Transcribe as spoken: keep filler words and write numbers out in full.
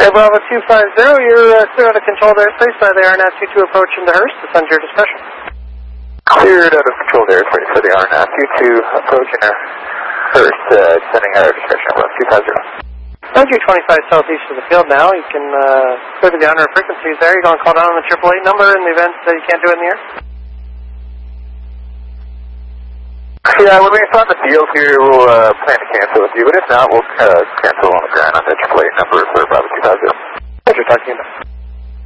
Air Bravo two five zero, you're uh, clear out of controlled airspace by the R N A V two approach into Hurst. It's under discussion. Cleared out of controlled airspace for the R N A V two approach into Hurst, uh, sending out our discussion about two five zero. Roger, twenty-five southeast of the field now. You can uh, clear to the honor frequencies there. You're going to call down on the triple eight number in the event that you can't do it in the air? Yeah, when we find the field here, we'll uh, plan to cancel with you, but if not, we'll uh, cancel on the ground on the triple eight number for Bravo two five zero. Pleasure talking to you.